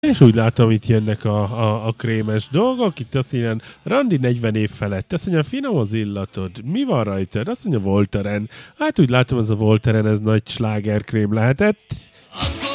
És úgy látom, itt jönnek a krémes dolgok, itt azt mondja, Randi 40 év felett, azt mondja, finom az illatod, mi van rajtad? Azt mondja, Voltaren. Hát úgy látom, ez a Voltaren, ez nagy slágerkrém lehetett.